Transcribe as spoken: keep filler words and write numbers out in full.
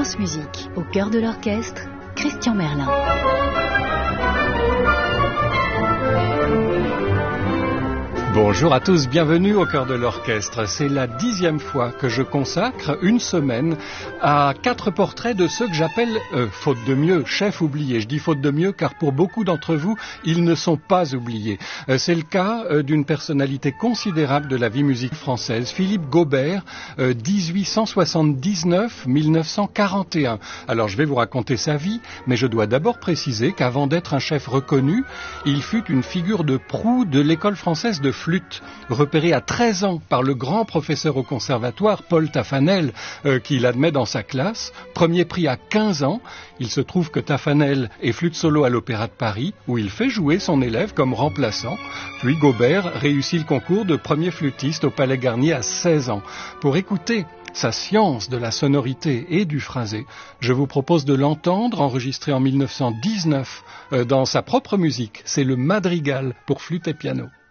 France Musique, au cœur de l'orchestre, Christian Merlin. Bonjour à tous, bienvenue au cœur de l'orchestre. C'est la dixième fois que je consacre une semaine à quatre portraits de ceux que j'appelle, euh, faute de mieux, chefs oubliés. Je dis faute de mieux car pour beaucoup d'entre vous, ils ne sont pas oubliés. Euh, c'est le cas euh, d'une personnalité considérable de la vie musique française, Philippe Gaubert, euh, dix-huit cent soixante-dix-neuf à mille neuf cent quarante et un. Alors je vais vous raconter sa vie, mais je dois d'abord préciser qu'avant d'être un chef reconnu, il fut une figure de proue de l'école française de flûte, repéré à treize ans par le grand professeur au conservatoire, Paul Taffanel, euh, qui l'admet dans sa classe. Premier prix à quinze ans. Il se trouve que Taffanel est flûte solo à l'Opéra de Paris, où il fait jouer son élève comme remplaçant. Puis Gaubert réussit le concours de premier flûtiste au Palais Garnier à seize ans. Pour écouter sa science de la sonorité et du phrasé, je vous propose de l'entendre enregistré en mille neuf cent dix-neuf euh, dans sa propre musique. C'est le Madrigal pour flûte et piano.